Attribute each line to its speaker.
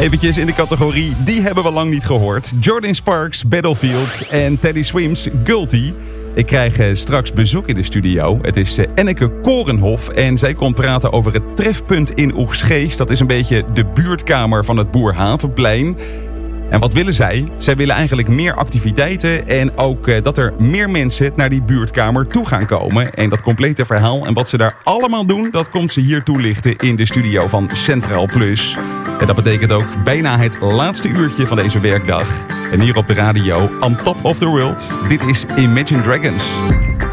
Speaker 1: Eventjes in de categorie, die hebben we lang niet gehoord. Jordin Sparks, Battlefield en Teddy Swims, Guilty. Ik krijg straks bezoek in de studio. Het is Enneke Korenhof en zij komt praten over het trefpunt in Oegstgeest. Dat is een beetje de buurtkamer van het Boerhavenplein. En wat willen zij? Zij willen eigenlijk meer activiteiten en ook dat er meer mensen naar die buurtkamer toe gaan komen. En dat complete verhaal en wat ze daar allemaal doen, dat komt ze hier toelichten in de studio van Centraal Plus. En dat betekent ook bijna het laatste uurtje van deze werkdag. En hier op de radio, on top of the world, dit is Imagine Dragons.